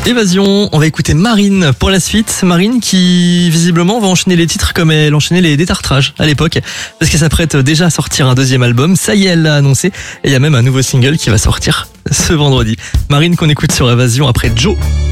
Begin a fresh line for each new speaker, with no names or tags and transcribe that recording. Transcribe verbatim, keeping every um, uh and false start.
Évasion, on va écouter Marine pour la suite. Marine qui visiblement va enchaîner les titres comme elle enchaînait les détartrages à l'époque, parce qu'elle s'apprête déjà à sortir un deuxième album. Ça y est, elle l'a annoncé, et il y a même un nouveau single qui va sortir ce vendredi. Marine qu'on écoute sur Évasion après Joe.